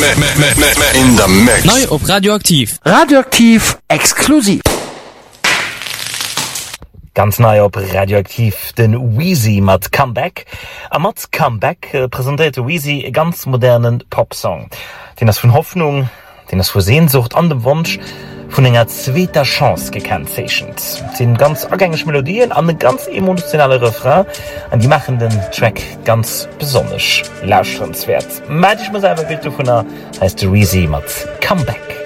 In the mix. Neu op Radioaktiv. Radioaktiv exklusiv. Ganz neu op Radioaktiv den Wheezy mat Comeback. A mat Comeback präsentierte Wheezy e ganz modernen Popsong. Den as vun Hoffnung, den as vor Sehnsucht an dem Wunsch vun enger zweiter Chance gekennzeichnet. Den ganz agängig Melodien an den ganz emotionale Refrain an die machen den Track ganz besonders lauschenswert. Meid ich mir selber Bild vun heißt Wheezy mat Comeback.